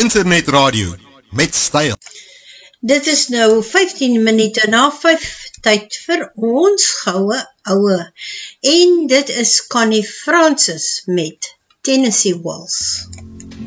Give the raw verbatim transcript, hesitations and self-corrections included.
internetradio met styl. Dit is nou vyftien minute na vyf, tyd vir ons goue oue. En dit is Connie Francis met Tennessee Waltz.